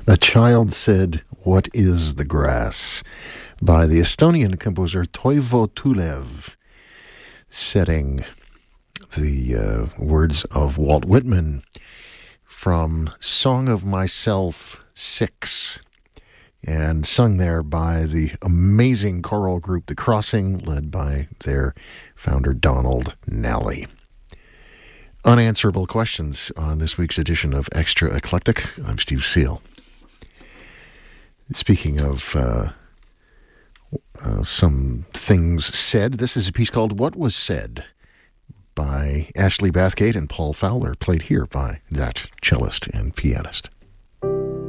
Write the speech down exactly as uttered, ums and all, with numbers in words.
A Child Said, "What is the Grass?" by the Estonian composer Toivo Tulev, setting the uh, words of Walt Whitman from Song of Myself six, and sung there by the amazing choral group The Crossing, led by their founder Donald Nally. Unanswerable questions on this week's edition of Extra Eclectic. I'm Steve Seal. Speaking of uh, uh, some things said, this is a piece called "What Was Said" by Ashley Bathgate and Paul Fowler, played here by that cellist and pianist.